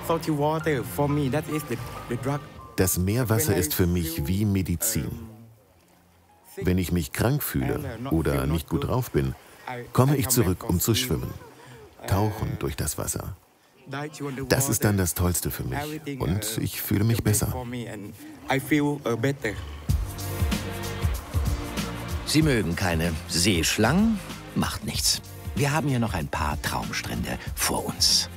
salty water for me, that is the drug. Das Meerwasser ist für mich wie Medizin. Wenn ich mich krank fühle oder nicht gut drauf bin, komme ich zurück, um zu schwimmen. Tauchen durch das Wasser. Das ist dann das Tollste für mich und ich fühle mich besser. Sie mögen keine Seeschlangen? Macht nichts. Wir haben hier noch ein paar Traumstrände vor uns.